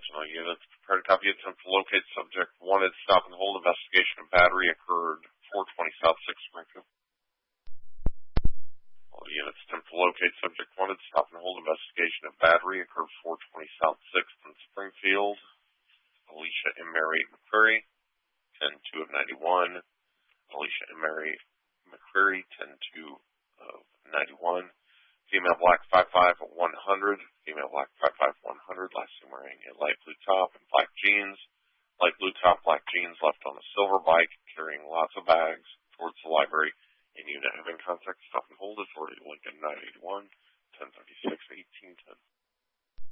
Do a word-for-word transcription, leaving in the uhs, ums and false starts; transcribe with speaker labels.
Speaker 1: attention all units. Prepare to copy attempt to locate subject wanted. Stop and hold investigation of battery occurred four twenty South sixth Springfield. All units attempt to locate subject wanted. Stop and hold investigation of battery occurred four twenty South sixth in Springfield. Alicia and Mary McCreary, ten two of ninety-one. Alicia and Mary McCreary, ten two of ninety-one. Female black five five one hundred. Female black five five one hundred. Last seen wearing a light blue top and black jeans. Light blue top, black jeans, left on a silver bike, carrying lots of bags towards the library. In unit having contact, stop and hold authority Lincoln nine eighty-one, ten thirty-six, eighteen ten.